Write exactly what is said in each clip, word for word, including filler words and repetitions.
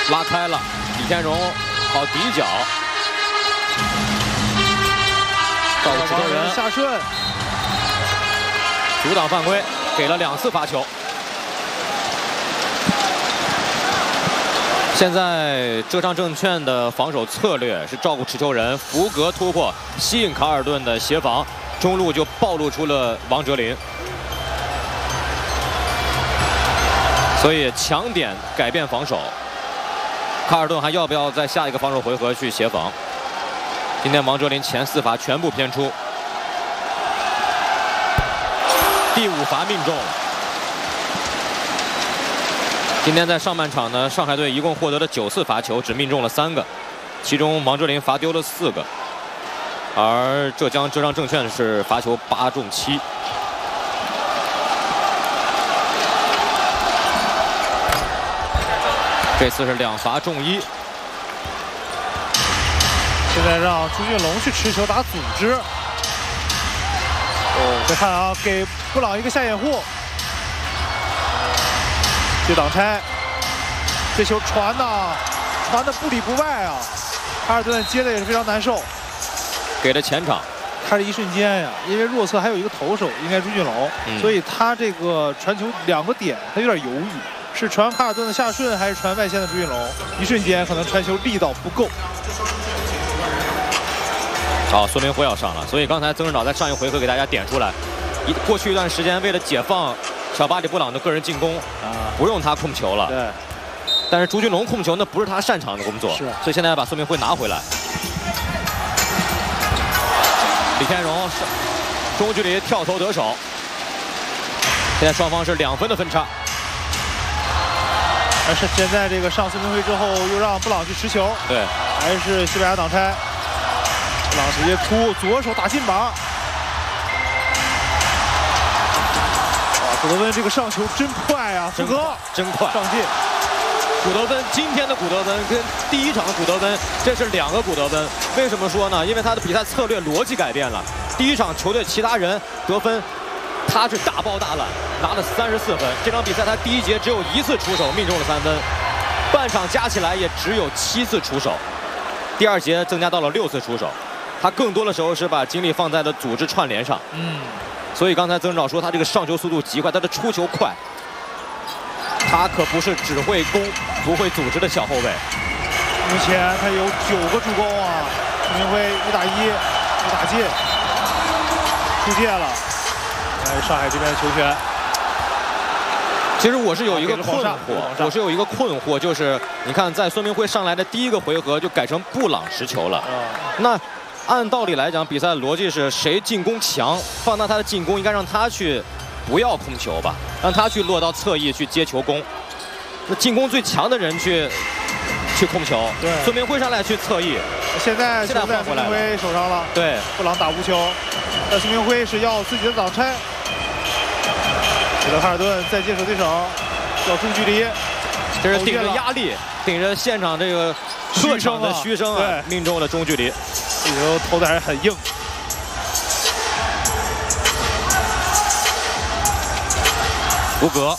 拉开了，李天荣好底角，到了石头人下顺， 阻挡犯规，给了两次罚球。现在浙商证券的防守策略是照顾持球人，福格突破，吸引卡尔顿的协防，中路就暴露出了王哲林。 所以强点改变防守，卡尔顿还要不要在下一个防守回合去协防？今天王哲林前四罚全部偏出，第五罚命中。今天在上半场呢，上海队一共获得了九次罚球，只命中了三个，其中王哲林罚丢了四个，而浙江浙商证券是罚球八中七。 这次是两罚中一。 现在让朱俊龙去持球打组织。哦，再看啊，给布朗一个下掩护，接挡拆，这球传的传的不里不外啊，卡尔顿接的也是非常难受。 给了前场， 他是一瞬间呀，因为弱侧还有一个投手，应该朱俊龙，嗯、所以他这个传球两个点，他有点犹豫。 是传卡尔顿的下顺还是传外线的朱俊龙？一瞬间可能传球力道不够。 好，孙明辉要上了，所以刚才曾指导在上一回合给大家点出来，一过去一段时间为了解放小巴里布朗的个人进攻，啊，不用他控球了。 对。 但是朱俊龙控球那不是他擅长的工作， 是。 所以现在要把孙明辉拿回来。李天荣是中距离跳投得手，现在双方是两分的分差。 而是现在这个上孙明辉之后，又让布朗去持球， 对， 还是西班牙挡拆，布朗直接突左手打进板。哇，古德温这个上球真快啊！福格真快上进。 古德温今天的古德温跟第一场的古德温，这是两个古德温。为什么说呢？因为他的比赛策略逻辑改变了。第一场球队其他人得分。 他是大包大揽，拿了三十四分。这场比赛他第一节只有一次出手，命中了三分，半场加起来也只有七次出手。第二节增加到了六次出手，他更多的时候是把精力放在了组织串联上。嗯，所以刚才曾指导说他这个上球速度极快，他的出球快。他可不是只会攻不会组织的小后卫。 目前他有九个助攻啊，孙明辉一打一，一打进，出界了。 上海这边的球权， 其实我是有一个困惑，我是有一个困惑，就是你看，在孙明辉上来的第一个回合就改成布朗持球了。那按道理来讲，比赛的逻辑是谁进攻强，放大他的进攻，应该让他去不要控球吧，让他去落到侧翼去接球攻。那进攻最强的人去去控球，对，孙明辉上来去侧翼。 现在现在孙明辉手上了， 对， 布朗打无球，但孙明辉是要自己的挡拆。 给了卡尔顿再接手对手，要中距离， 这是顶着压力，顶着现场这个客场的嘘声啊，命中了中距离。 这球投的还是很硬。 福格，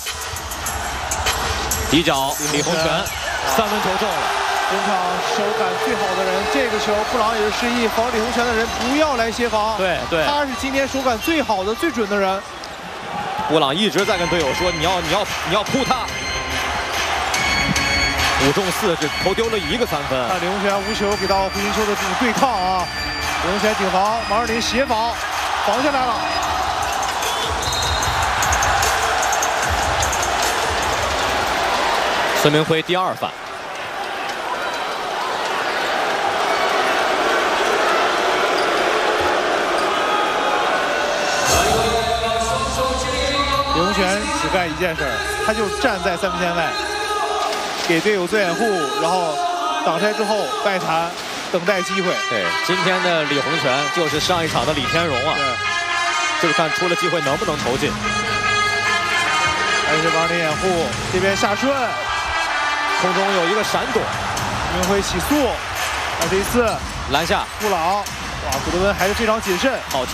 底角李洪权，三分球中了。 本场手感最好的人，这个球布朗也是示意防李洪权的人不要来协防。 对对， 他是今天手感最好的、最准的人。 布朗一直在跟队友说：“你要，你要，你要扑他。”五中四，只投丢了一个三分。 看李洪权无球给到胡金秋的这种对抗啊！李洪权顶防，王哲林协防，防下来了。 孙明辉第二犯。 李洪权只干一件事儿，他就站在三分线外，给队友做掩护，然后挡拆之后外弹，等待机会。 对，今天的李洪权就是上一场的李天荣啊，对，就是看出了机会能不能投进。 还是王哲林掩护，这边下顺， 空中有一个闪躲， 明辉起速，那这一次篮下布朗，哇，古德温还是非常谨慎， 好球。